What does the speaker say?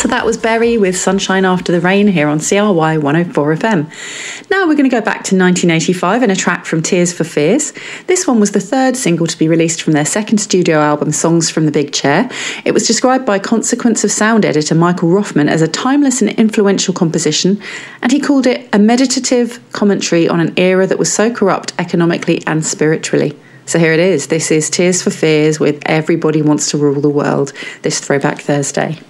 that was Berry with Sunshine After the Rain here on CRY 104 FM. Now we're going to go back to 1985 and a track from Tears for Fears. This one was the third single to be released from their second studio album, Songs from the Big Chair. It was described by Consequence of Sound editor Michael Rothman as a timeless and influential composition, and he called it a meditative commentary on an era that was so corrupt economically and spiritually. So here it is. This is Tears for Fears with Everybody Wants to Rule the World, this Throwback Thursday.